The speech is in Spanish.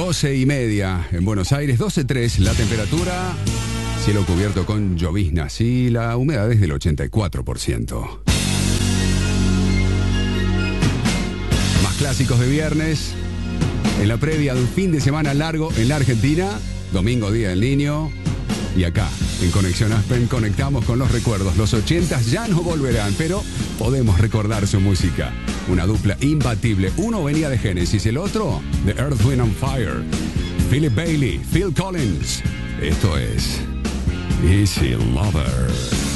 12:30 en Buenos Aires, 12:03 la temperatura, cielo cubierto con lloviznas y la humedad es del 84%. Más clásicos de viernes, en la previa de un fin de semana largo en la Argentina, domingo Día del Niño, y acá en Conexión Aspen conectamos con los recuerdos. Los 80s ya no volverán, pero podemos recordar su música. Una dupla imbatible. Uno venía de Genesis, el otro de Earth, Wind and Fire. Philip Bailey, Phil Collins. Esto es Easy Lover.